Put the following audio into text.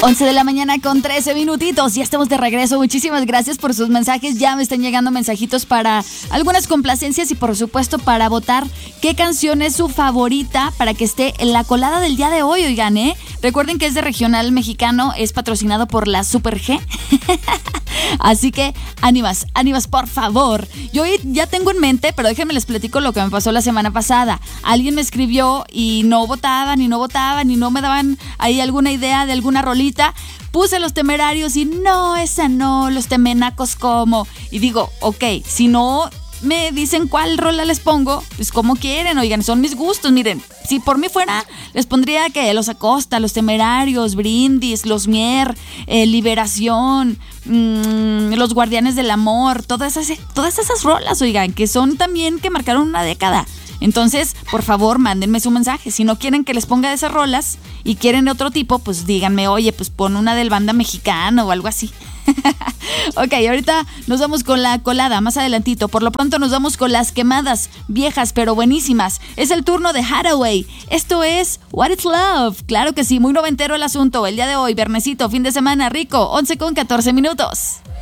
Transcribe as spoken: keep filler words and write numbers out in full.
once de la mañana con trece minutitos. Ya estamos de regreso. Muchísimas gracias por sus mensajes. Ya me están llegando mensajitos para algunas complacencias y por supuesto para votar qué canción es su favorita para que esté en la colada del día de hoy, oigan, ¿eh? Recuerden que es de regional mexicano, es patrocinado por la Super G. Así que ánimas, ánimas, por favor. Yo ya tengo en mente, pero déjenme les platico lo que me pasó la semana pasada. Alguien me escribió y no votaban, y no votaban, y no me daban ahí alguna idea de alguna rolita. Puse Los Temerarios y no, esa no, Los Temenacos como. Y digo, ok, si no me dicen cuál rola les pongo, pues como quieren, oigan, son mis gustos. Miren, si por mí fuera, les pondría que Los Acosta, Los Temerarios, Brindis, Los Mier, eh, Liberación, mmm, Los Guardianes del Amor, todas esas, todas esas rolas, oigan, que son también que marcaron una década. Entonces, por favor, mándenme su mensaje. Si no quieren que les ponga de esas rolas y quieren de otro tipo, pues díganme, oye, pues pon una del banda mexicana o algo así. Ok, ahorita nos vamos con la colada, más adelantito. Por lo pronto nos vamos con las quemadas, viejas pero buenísimas. Es el turno de Hathaway. Esto es What Is Love. Claro que sí, muy noventero el asunto. El día de hoy, viernesito, fin de semana rico, once con catorce minutos.